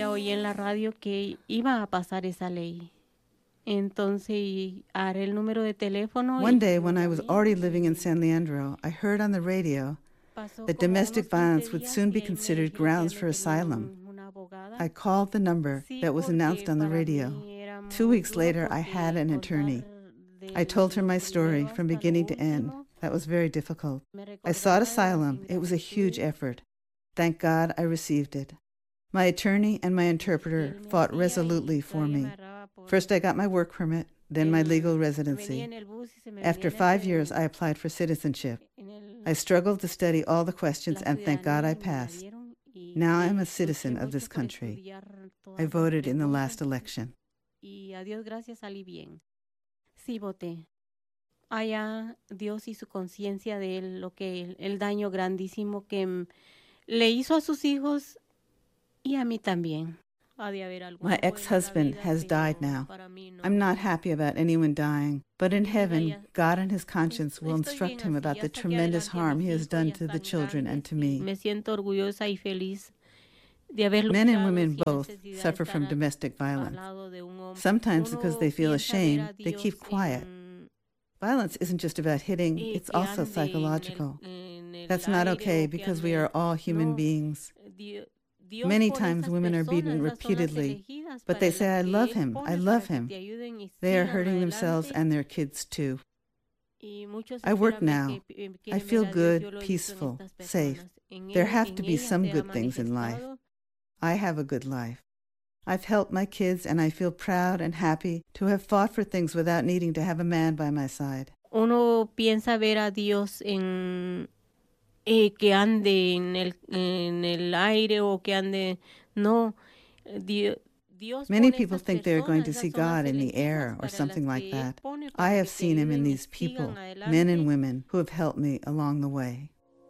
día oí en la radio que iba a pasar esa ley. Entonces, haré el número de teléfono. One day, when I was already living in San Leandro, I heard on the radio that domestic violence would soon be considered grounds for asylum. I called the number that was announced on the radio. 2 weeks later, I had an attorney. I told her my story from beginning to end. That was very difficult. I sought asylum. It was a huge effort. Thank God I received it. My attorney and my interpreter fought resolutely for me. First, I got my work permit, then my legal residency. After 5 years, I applied for citizenship. I struggled to study all the questions, and thank God I passed. Now I'm a citizen of this country. I voted in the last election. Y a Dios gracias salí bien. Sí voté. Allá Dios y su conciencia de él, lo que el daño grandísimo que le hizo a sus hijos y a mí también. My ex-husband has died now. I'm not happy about anyone dying, but in heaven, God and his conscience will instruct him about the tremendous harm he has done to the children and to me. Me siento orgullosa y feliz de haber Men and women both suffer from domestic violence. Sometimes because they feel ashamed, they keep quiet. Violence isn't just about hitting, it's also psychological. That's not okay because we are all human beings. Many times women are beaten repeatedly, but they say, I love him, I love him. They are hurting themselves and their kids too. I work now. I feel good, peaceful, safe. There have to be some good things in life. I have a good life. I've helped my kids and I feel proud and happy to have fought for things without needing to have a man by my side. Uno piensa ver a Dios en que ande en el aire o que ande no Dios. Many people think they are going to see God in the air or something like that. I have seen him in these people, men and women, who have helped me along the way.